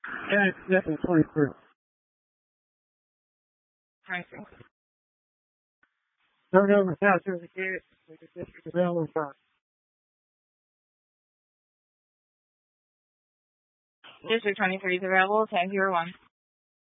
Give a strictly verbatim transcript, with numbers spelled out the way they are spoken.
Yeah, it's definitely twenty-three. twenty-three. Turn over South Jersey Gas. District available for District twenty-three is available. ten zero one.